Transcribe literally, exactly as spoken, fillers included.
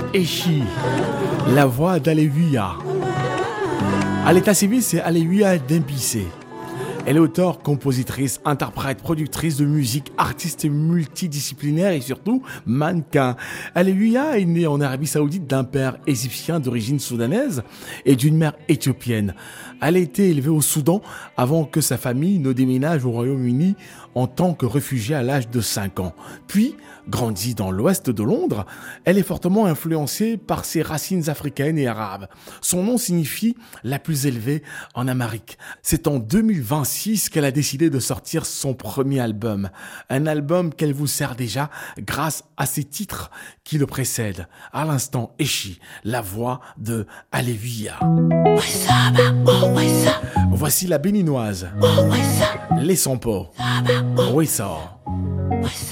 Echi, la voix d'Alléluia. À l'état civil, c'est Alléluia Dembissé. Elle est auteure, compositrice, interprète, productrice de musique, artiste multidisciplinaire et surtout mannequin. Alléluia est née en Arabie Saoudite d'un père égyptien d'origine soudanaise et d'une mère éthiopienne. Elle a été élevée au Soudan avant que sa famille ne déménage au Royaume-Uni en tant que réfugiée à l'âge de cinq ans. Puis, grandie dans l'ouest de Londres, elle est fortement influencée par ses racines africaines et arabes. Son nom signifie « la plus élevée en Amérique ». C'est en deux mille vingt-six qu'elle a décidé de sortir son premier album. Un album qu'elle vous sert déjà grâce à ses titres qui le précèdent. À l'instant, Echi, la voix de Alléluia. Voici la béninoise. Les Sampo. Oui, ça.